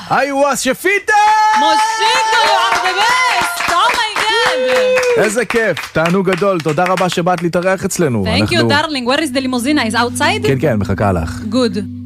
איווה שפיטה! מושיקו, you are the best! Oh my god! איזה כיף, תענוג גדול, תודה רבה שבאת להתארח אצלנו. Thank you darling, where is the limousine? Is outside? כן, מחכה לך. Good.